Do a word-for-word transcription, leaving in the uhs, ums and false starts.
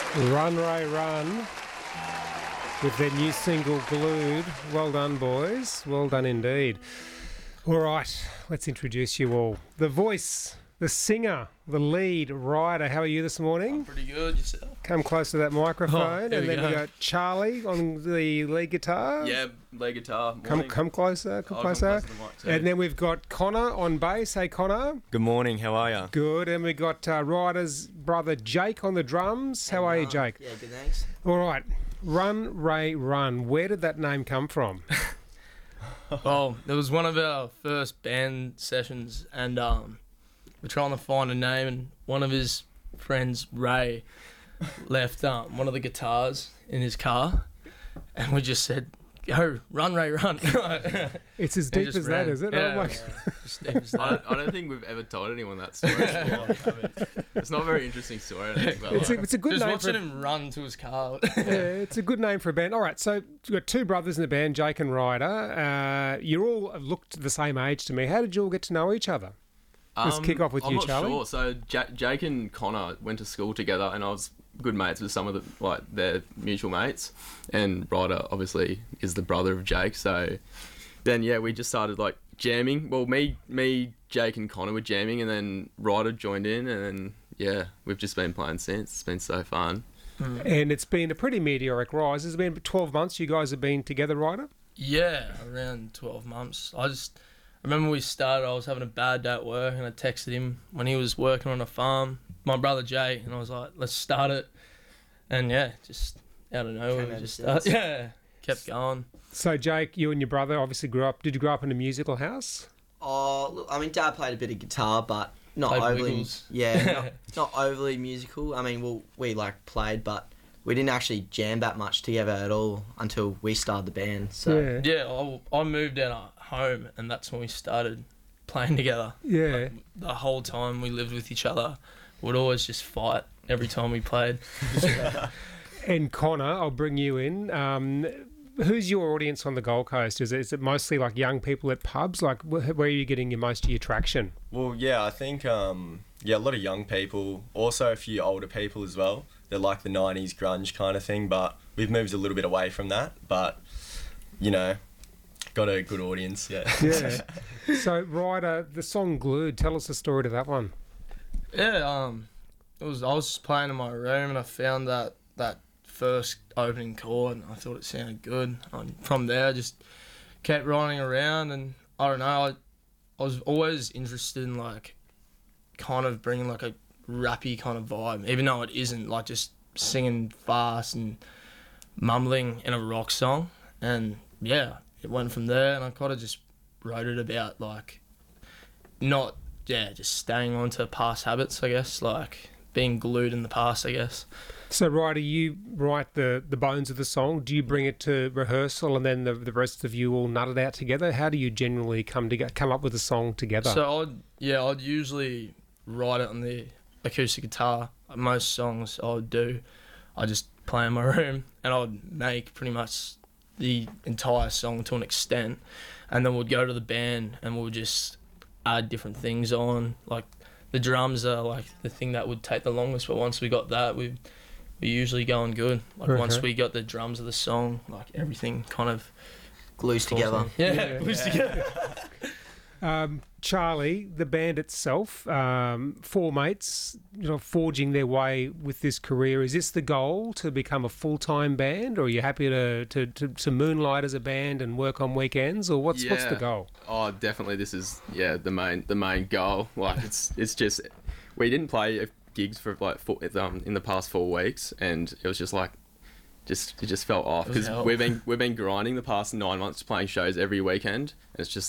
Run Ray Run with their new single Glued. Well done, boys. Well done indeed. All right, let's introduce you all. The voice, the singer, the lead writer. How are you this morning? I'm pretty good. Yourself? Come close to that microphone. Oh, and there then we we go. got Charlie on the lead guitar. Yeah, lead guitar. Come Morning. come closer, come I'll come closer. closer to the mic too. And then we've got Connor on bass. Hey, Connor. Good morning, how are you? Good. And we got uh, Ryder's brother Jake on the drums. How are you, Jake? Yeah, good, thanks. All right. Run, Ray, Run. Where did that name come from? Well, it was one of our first band sessions, and um, we're trying to find a name, and one of his friends, Ray, left um, one of the guitars in his car, and we just said, "Go, run, Ray, run!" It's as And deep just as that, ran. is it? Yeah, Oh my- yeah, just deep as I, that. I don't think we've ever told anyone that story before. It's not a very interesting story, I don't think. But It's a, like, it's a good Just name for watching him run to his car. yeah, it's a good name for a band. All right, so we've got two brothers in the band, Jake and Ryder. Uh, you all looked the same age to me. How did you all get to know each other? Let's um, kick off with I'm you, not Charlie. Sure. So Ja Jake and Connor went to school together, and I was good mates with some of the like their mutual mates. And Ryder obviously is the brother of Jake. So then yeah, we just started like jamming. Well, me, me, Jake and Connor were jamming, and then Ryder joined in, and then yeah, we've just been playing since. It's been so fun. And it's been a pretty meteoric rise. It's been twelve months you guys have been together, Ryder? Yeah, around twelve months. I just I remember we started, I was having a bad day at work, and I texted him when he was working on a farm, my brother Jay, and I was like, let's start it. And yeah, just out of nowhere, Came we out just of sense. started. Yeah, kept going. So, Jake, you and your brother obviously grew up. Did you grow up in a musical house? Oh, look, I mean, Dad played a bit of guitar, but not Played overly. Wiggles. Yeah, not, not overly musical. I mean, well, we like played, but we didn't actually jam that much together at all until we started the band. So yeah. Yeah, I, I moved out of home, and that's when we started playing together. Yeah. The whole time we lived with each other, we'd always just fight every time we played. And Connor, I'll bring you in. Um, who's your audience on the Gold Coast? Is it, is it mostly like young people at pubs? Like, wh- where are you getting your most of your traction? Well, yeah, I think, um, yeah, a lot of young people, also a few older people as well. They're like the nineties grunge kind of thing, but we've moved a little bit away from that. But, you know, got a good audience, yeah. Yeah. So, Ryder, the song Glued, tell us the story to that one. Yeah, um, it was. I was just playing in my room, and I found that that first opening chord, and I thought it sounded good. And from there, I just kept writing around, and I don't know. I, I was always interested in like kind of bringing like a rappy kind of vibe, even though it isn't, like just singing fast and mumbling in a rock song. And yeah, it went from there, and I kind of just wrote it about like not yeah just staying on to past habits, I guess, like being glued in the past, I guess. So, Ryder, you write the, the bones of the song. Do you bring it to rehearsal and then the, the rest of you all nut it out together? How do you generally come to come up with a song together? So I'd yeah I'd usually write it on the acoustic guitar. Most songs I would do, I just play in my room, and I would make pretty much the entire song to an extent, and then we'd go to the band and we'll just add different things on. Like the drums are like the thing that would take the longest, but once we got that, we we usually going good. Like once Okay. we got the drums of the song, like everything kind of glues together. Yeah, Yeah. glues together. Um, Charlie, the band itself, um, four mates, you know, forging their way with this career. Is this the goal, to become a full-time band, or are you happy to, to, to, to moonlight as a band and work on weekends, or what's what's the Yeah. goal? Oh, definitely. This is yeah the main the main goal. Like it's it's just we didn't play gigs for like four, um in the past four weeks, and it was just like just it just felt off It was because hell. we've been we've been grinding the past nine months playing shows every weekend. And it's just